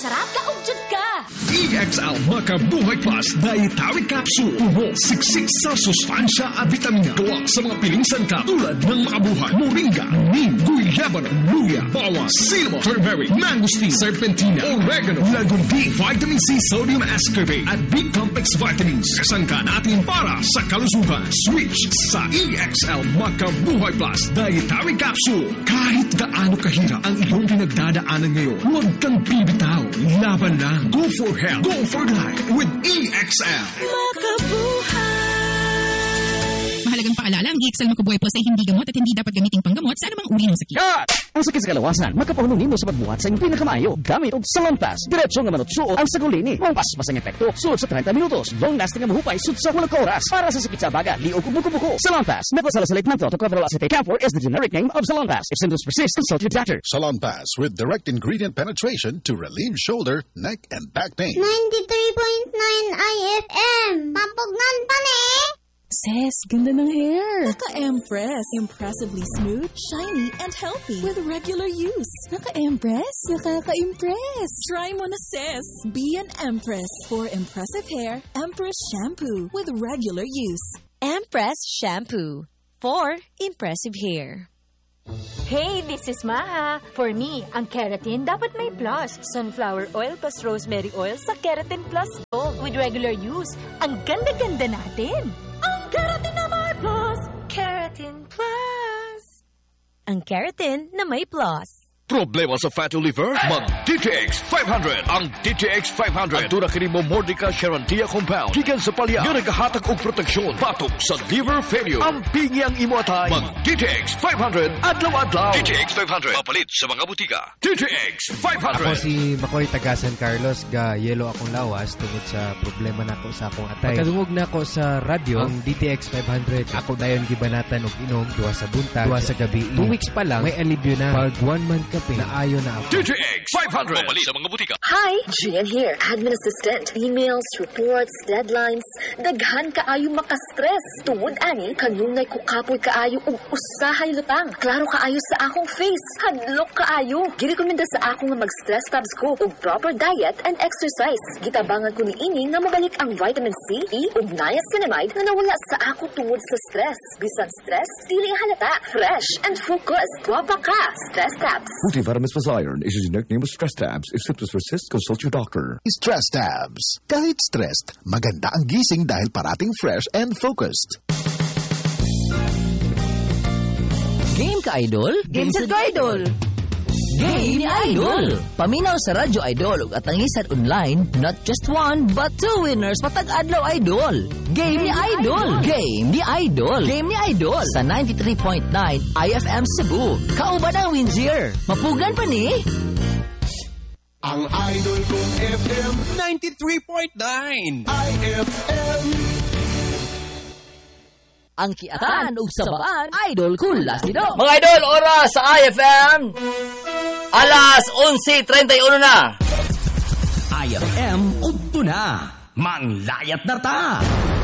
masarap, kaugjud ka. EXL Makabuhay Plus Dietary Capsule. Puno, siksik sa sustansya at vitamina. Gawa sa mga piling sangkap tulad ng Makabuhay, moringa, neem, guyabano, luya, bawang, cinnamon, turmeric, mangosteen, serpentina, oregano, lagundi, vitamin C, sodium ascorbate at B-complex vitamins. Kasangka natin para sa kalusugan. Switch sa EXL Makabuhay Plus Dietary Capsule. Kahit gaano kahirap ang iyong pinagdadaanan ngayon, huwag kang bibitaw. Laban lang. Go for health. Go for life with EXL. Makabuhay! Mahalagang paalala, ang EXL Makabuhay Plus ay hindi gamot at hindi dapat gamiting panggamot sa anumang uri ng sakit. Cut! Ang sakit sa kalawasan, makapahulong mo sa pagbuhat sa iyong pinakamayo. Gamit og Salonpas. Diretso nga manutsuot ang sagulini. Mong paspasang epekto, suot sa 30 minutos. Long-lasting nga mahupay, suot sa 8 oras. Para sa sakit sa baga, liog o buko-buko. Salonpas. Methylsalicylate menthol acetate camphor is the generic name of Salonpas. If symptoms persist, consult your doctor. Salonpas with direct ingredient penetration to relieve shoulder, neck, and back pain. 93.9 IFM. Pampugnan pa ni. Sis, ganda ng hair. Naka-Empress. Impressively smooth, shiny, and healthy with regular use. Naka-Empress? Nakaka-impress. Try mo na, sis. Be an Empress. For impressive hair, Empress Shampoo with regular use. Empress Shampoo. For impressive hair. Hey, this is Maha. For me, ang keratin dapat may plus. Sunflower oil plus rosemary oil sa Keratin Plus ko. With regular use, ang ganda-ganda natin. Ang keratin na may plus. Keratin Plus. Ang keratin na may plus. Problema sa fatty liver? Mag-DTX 500. Ang DTX 500 ang kini mo Mordica Sharantia compound. Gikan sa palya, nga nagahatag og proteksyon batok sa liver failure. Ang pingi ang imo atay. Mag-DTX 500 adlaw-adlaw. DTX 500 mapalit sa mga butika. DTX 500. Ako si Makoy Tagasan Carlos, ga yelo akong lawas tungod sa problema nako sa akong atay. Pagkadungog nako sa radyo ang DTX 500. Ako dayon gibanatan og inom duwa sa buntag, duwa sa gabi. 2 weeks pa lang may alibyo na. Pag 1 month ka naayo na ako. DTX 500 mapalit sa mga butika. Hi, Gian here, admin assistant. Emails, reports, deadlines, daghan kaayo makastress. Tungod ani, kanunay ko kapoy kaayo ug usahay lutang. Klaro kaayo sa akong face. Hadlok kaayo. Girekomenda sa akong nga mag-stress tabs ko ug proper diet and exercise. Gitabangan ko ni ini nga mabalik ang vitamin C, E ug niacinamide nga nawala sa ako tungod sa stress. Bisan stress, dili halata, fresh and focused. Guwapa ka, stress tabs. Multivitamins plus iron is a generic name of stress tabs. If symptoms persist, consult your doctor. Stress tabs. Kahit stressed, maganda ang gising dahil parating fresh and focused. Game ka, Idol? Game set ka, Idol! Game ni Idol! Paminaw sa Radyo Idol ug atangisan online, not just one, but 2 winners patag adlaw, Idol! Game ni Idol! Game ni Idol! Game ni Idol! Sa 93.9 IFM Cebu. Kauban ang wins here. Mapugan pa ni? Ang Idol kong FM 93.9 IFM. Ang kiatan ug sabaan, Idol Kulastido. Mga Idol, oras sa IFM. Alas 11:31 na. IFM udto na. Manglayat na ta.